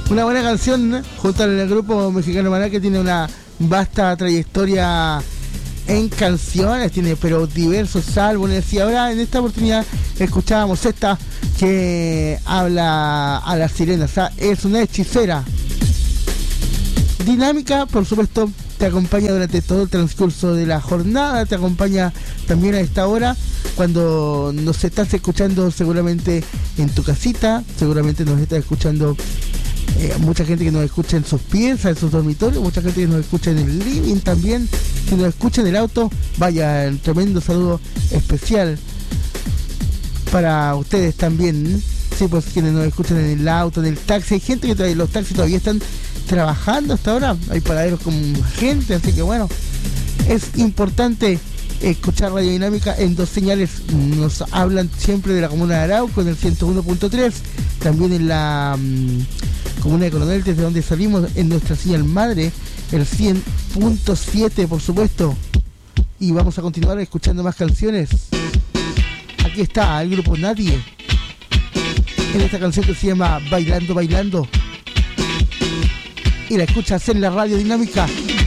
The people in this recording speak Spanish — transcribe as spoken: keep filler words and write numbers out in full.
Una buena canción, ¿eh? Junto al grupo mexicano Maná, que tiene una vasta trayectoria en canciones, tiene pero diversos álbumes. Y ahora en esta oportunidad escuchábamos esta que habla a las sirenas, o sea, es una hechicera. Dinámica, por supuesto, te acompaña durante todo el transcurso de la jornada, te acompaña también a esta hora, cuando nos estás escuchando seguramente en tu casita, seguramente nos estás escuchando, eh, mucha gente que nos escucha en sus piezas, en sus dormitorios, mucha gente que nos escucha en el living también, que nos escucha en el auto. Vaya, un tremendo saludo especial para ustedes también, sí, pues quienes nos escuchan en el auto, en el taxi. Hay gente que todavía, los taxis todavía están trabajando hasta ahora, hay paraderos con gente, así que bueno, es importante escuchar Radio Dinámica en dos señales. Nos hablan siempre de la comuna de Arauco en el ciento uno punto tres, también en la um, comuna de Coronel, desde donde salimos, en nuestra señal madre, el cien punto siete, por supuesto. Y vamos a continuar escuchando más canciones. Aquí está el grupo Nadie, en esta canción que se llama Bailando, Bailando, y la escuchas en la Radio Dinámica.